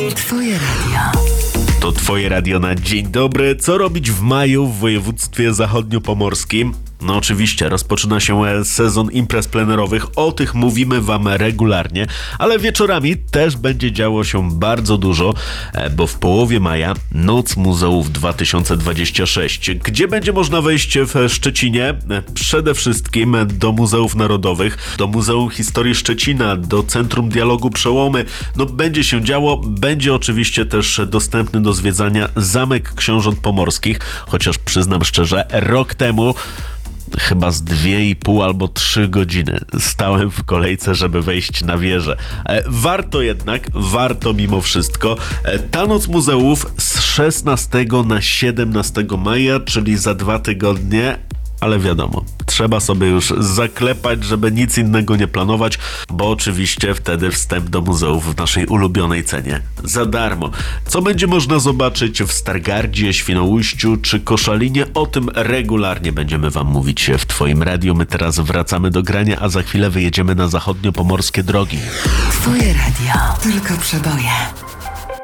Twoje radio. To Twoje radio na dzień dobry. Co robić w maju w województwie zachodniopomorskim? No oczywiście, rozpoczyna się sezon imprez plenerowych, o tych mówimy Wam regularnie, ale wieczorami też będzie działo się bardzo dużo, bo w połowie maja Noc Muzeów 2026. Gdzie będzie można wejść w Szczecinie? Przede wszystkim do Muzeów Narodowych, do Muzeum Historii Szczecina, do Centrum Dialogu Przełomy. No będzie się działo, będzie oczywiście też dostępny do zwiedzania Zamek Książąt Pomorskich, chociaż przyznam szczerze, rok temu chyba z 2,5 albo 3 godziny stałem w kolejce, żeby wejść na wieżę. Warto mimo wszystko. Ta Noc Muzeów z 16 na 17 maja, czyli za 2 tygodnie, ale wiadomo, trzeba sobie już zaklepać, żeby nic innego nie planować, bo oczywiście wtedy wstęp do muzeów w naszej ulubionej cenie za darmo. Co będzie można zobaczyć w Stargardzie, Świnoujściu czy Koszalinie? O tym regularnie będziemy Wam mówić w Twoim radiu. My teraz wracamy do grania, a za chwilę wyjedziemy na zachodniopomorskie drogi. Twoje radio. Tylko przeboje.